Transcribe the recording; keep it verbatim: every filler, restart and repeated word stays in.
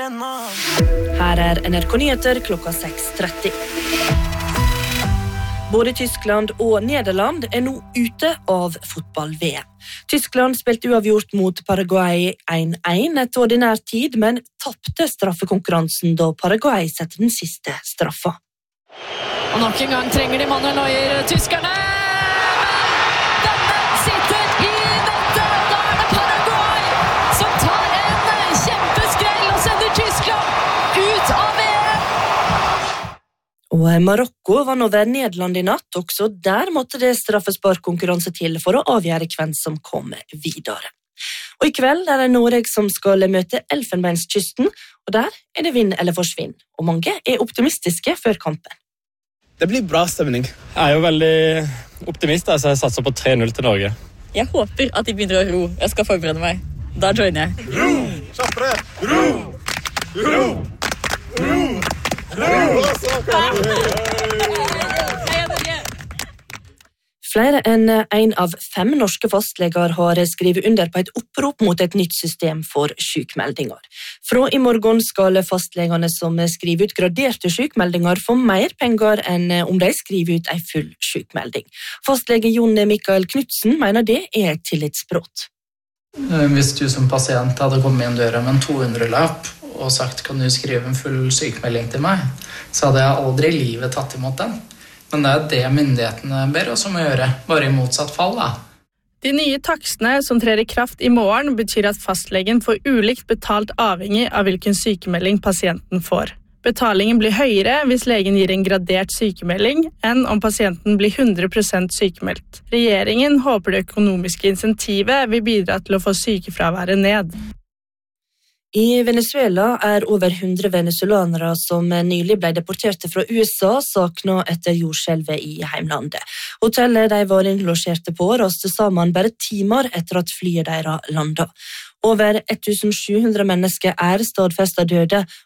Her er N R K Nyheter klokka seks tretti. Både Tyskland og Nederland er nå ute av fotball-V M. Tyskland spilte uavgjort mot Paraguay én én etter ordinær tid, men tappte straffekonkurransen da Paraguay setter den siste straffa. Og nok en gang trenger de Manuel Neuer, tyskerne! Denne sitter i nettet, og da er det Paraguay som tar en kjempeskrell og sender Tyskland ut av V M! Og Marokko vann over Nederland i natt, også der måtte det straffesparkkonkurranse til for å avgjøre hvem som kom videre. Og i kveld er det Norge som skal møte Elfenbenskysten, og der er det vinn eller forsvinn, og mange er optimistiske før kampen. Det blir bra stemning. Jeg er jo veldig optimist, så jeg satser på tre null til Norge. Jeg håper at de begynner å ro. Jeg skal forberede meg. Da joiner jeg. Ro! Kjappere! Ro! Ro! Ro! Flere enn en av fem norske fastleger har skrevet under på et opprop mot et nytt system for sykmeldinger. Fra i morgen skal fastlegene som skriver ut graderte sykmeldinger få mer penger enn om de skriver ut en full sykmelding. Fastlege Jon Mikael Knudsen mener det er et tillitsbrudd. Hvis du som pasient hadde kommet inn døra med en to hundre-lapp og sagt kan du skrive en full sykmelding til meg, så hadde jeg aldri i livet tatt imot den. Men det er det myndighetene ber oss om å gjøre, bare i motsatt fall da. De nye takstene som trer i kraft i morgen betyr at fastlegen får ulikt betalt avhengig av hvilken sykemelding pasienten får. Betalingen blir høyere hvis legen gir en gradert sykemelding enn om pasienten blir hundre prosent sykemeldt. Regjeringen håper det økonomiske insentivet vil bidra til å få sykefraværet ned. I Venezuela er over hundre venezuelanere som nylig ble deporterte fra U S A savnet etter jordskjelvet i heimlandet. Hotellet de var innlosjerte på raste sammen bare timer etter at flyet deres landet. Over tusen sju hundre mennesker er stadfestet døde,